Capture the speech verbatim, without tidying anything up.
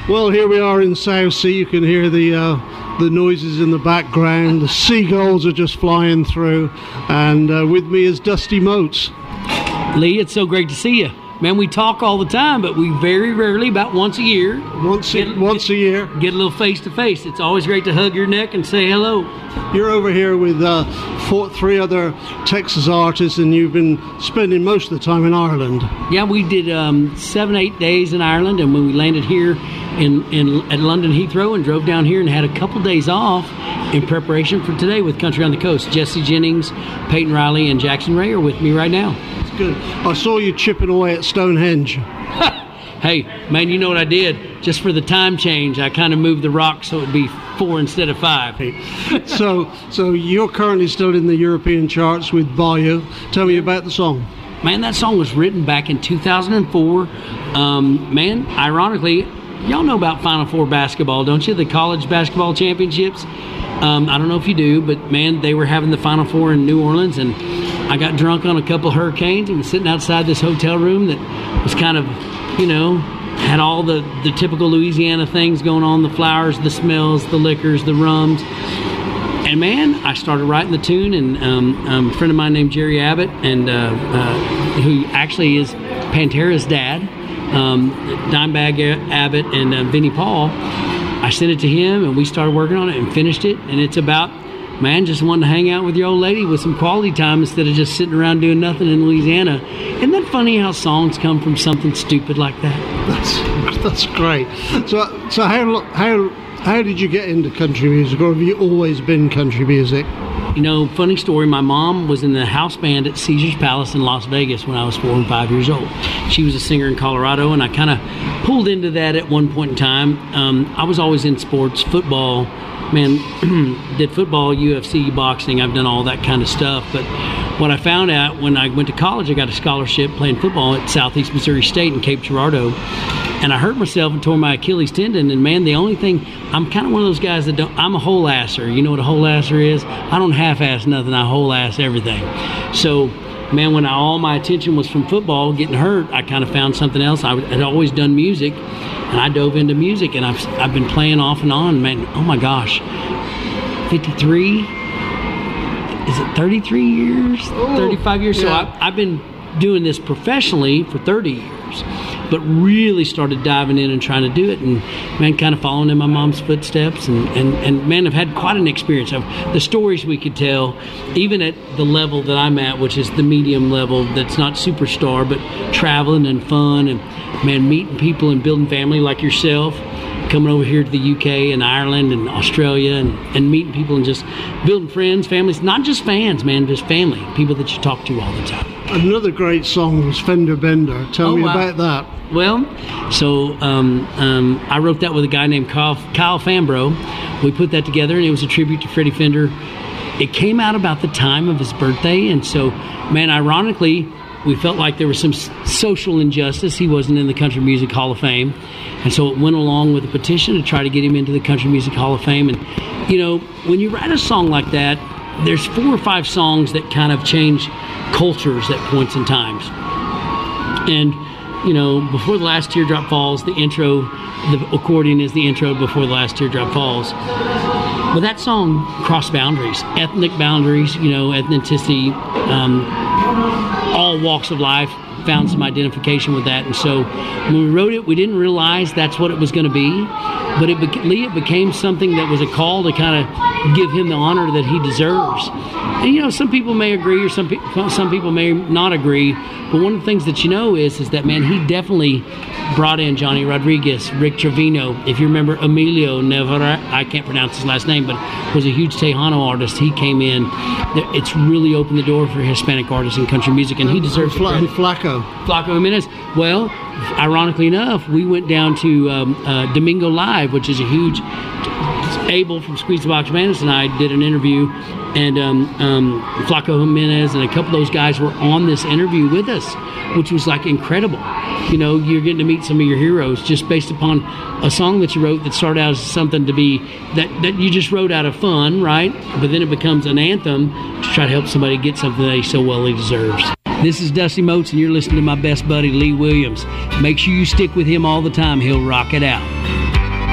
Well, here we are in Southsea. You can hear the uh, the noises in the background. The seagulls are just flying through, and uh, with me is Dusty Motes. Lee, it's so great to see you. Man, we talk all the time, but we very rarely, about once a year. Once a, get, once get, a year. Get a little face-to-face. It's always great to hug your neck and say hello. You're over here with uh, four, three other Texas artists, and you've been spending most of the time in Ireland. Yeah, we did um, seven, eight days in Ireland, and when we landed here in, in at London Heathrow and drove down here and had a couple days off in preparation for today with Country on the Coast. Jesse Jennings, Peyton Riley, and Jackson Ray are with me right now. Good. I saw you chipping away at Stonehenge. Hey, man, you know what I did? Just for the time change, I kind of moved the rock so it would be four instead of five. so so you're currently still in the European charts with Bayou. Tell me about the song. Man, that song was written back in two thousand four. Um, man, ironically, y'all know about Final Four basketball, don't you? The college basketball championships. Um, I don't know if you do, but, man, they were having the Final Four in New Orleans, and I got drunk on a couple hurricanes and was sitting outside this hotel room that was kind of, you know, had all the, the typical Louisiana things going on, the flowers, the smells, the liquors, the rums. And, man, I started writing the tune, and um, um, a friend of mine named Jerry Abbott, and uh, uh, who actually is Pantera's dad, um, Dimebag Abbott and uh, Vinnie Paul, I sent it to him, and we started working on it and finished it. And it's about, man, just wanting to hang out with your old lady with some quality time instead of just sitting around doing nothing in Louisiana. Isn't that funny how songs come from something stupid like that? That's that's great. So so how how how did you get into country music, or have you always been country music? You know, funny story, my mom was in the house band at Caesar's Palace in Las Vegas when I was four and five years old. She was a singer in Colorado, and I kind of pulled into that at one point in time. Um, I was always in sports, football. Man, did football, U F C, boxing. I've done all that kind of stuff. But what I found out when I went to college, I got a scholarship playing football at Southeast Missouri State in Cape Girardeau. And I hurt myself and tore my Achilles tendon. And, man, the only thing, I'm kind of one of those guys that don't, I'm a whole asser. You know what a whole asser is? I don't half-ass nothing. I whole ass everything. So, man, when I, all my attention was from football, getting hurt, I kind of found something else. I had always done music. And I dove into music, and I've I've been playing off and on, man. Oh my gosh, fifty-three? Is it thirty-three years? Oh, thirty-five years? Yeah. So I, I've been doing this professionally for thirty years, but really started diving in and trying to do it, and man, kind of following in my mom's footsteps, and and and man, I've had quite an experience of the stories we could tell, even at the level that I'm at, which is the medium level. That's not superstar, but traveling and fun, and man, meeting people and building family like yourself, coming over here to the U K and Ireland and Australia, and, and meeting people and just building friends, families, not just fans, man, just family, people that you talk to all the time. Another great song was Fender Bender. Tell oh, me wow. about that. Well, so um, um, I wrote that with a guy named Kyle, Kyle Fambro. We put that together, and it was a tribute to Freddie Fender. It came out about the time of his birthday, and so, man, ironically, we felt like there was some social injustice. He wasn't in the Country Music Hall of Fame. And so it went along with a petition to try to get him into the Country Music Hall of Fame. And, you know, when you write a song like that, there's four or five songs that kind of change cultures at points in times. And, you know, Before the Last Teardrop Falls, the intro, the accordion is the intro Before the Last Teardrop Falls. But that song crossed boundaries, ethnic boundaries, you know, ethnicity, um, all walks of life, found some identification with that. And so when we wrote it, we didn't realize that's what it was going to be, but it, beca- it became something that was a call to kind of give him the honor that he deserves. And, you know, some people may agree, or some, pe- some people may not agree, but one of the things that you know is, is that, man, he definitely brought in Johnny Rodriguez, Rick Trevino. If you remember Emilio Navarra, I can't pronounce his last name, but was a huge Tejano artist. He came in. It's really opened the door for Hispanic artists in country music, and he deserves Fla- it. Flacco. Flacco Jimenez. Well, ironically enough, we went down to um, uh, Domingo Live, which is a huge... Abel from Squeeze the Box Bandits and I did an interview, and um, um, Flacco Jimenez and a couple of those guys were on this interview with us, which was like incredible. You know, you're getting to meet some of your heroes just based upon a song that you wrote that started out as something to be that, that you just wrote out of fun, right? But then it becomes an anthem to try to help somebody get something that he so well he deserves. This is Dusty Motes, and you're listening to my best buddy, Lee Williams. Make sure you stick with him all the time. He'll rock it out.